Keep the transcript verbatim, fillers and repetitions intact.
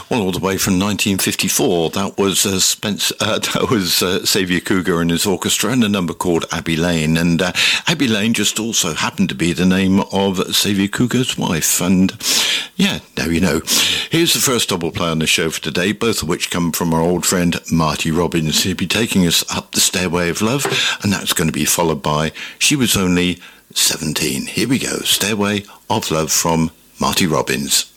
Well, all the way from nineteen fifty-four, that was uh, Spence, uh, that was uh, Xavier Cougar and his orchestra, and a number called Abbey Lane. And uh, Abbey Lane just also happened to be the name of Xavier Cougar's wife. And yeah, now you know. Here's the first double play on the show for today, both of which come from our old friend Marty Robbins. He'll be taking us up the Stairway of Love, and that's going to be followed by She Was Only seventeen. Here we go, Stairway of Love from Marty Robbins.